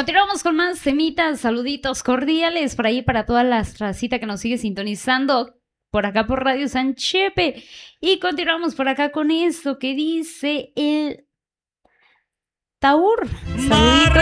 Continuamos con más temitas, saluditos cordiales por ahí para toda la racita que nos sigue sintonizando por acá por Radio San Chepe. Y continuamos por acá con esto que dice el Taur. Saluditos.